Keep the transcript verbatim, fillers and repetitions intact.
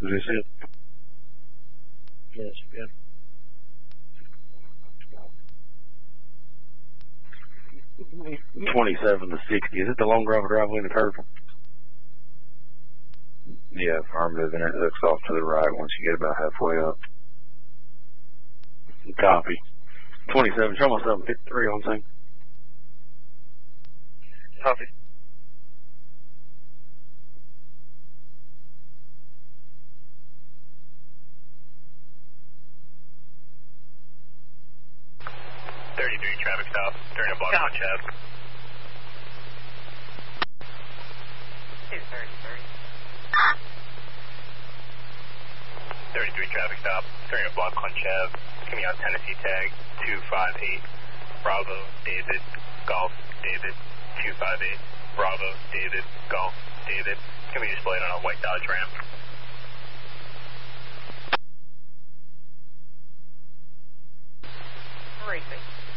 Is this it? Yes, good. twenty-seven to sixty. Is it the long driver driveway in the curve? Yeah, affirmative, and it hooks off to the right once you get about halfway up. Copy. twenty-seven, show myself fifty-three on scene. Copy. thirty-three traffic stop during a block on Chev. two thirty, thirty. thirty-three traffic stop during a block on Chev. Coming out Tennessee tag two five eight. Bravo, David, Golf, David, two five eight. Bravo, David, Golf, David. Can be displayed on a white Dodge Ram. Racing.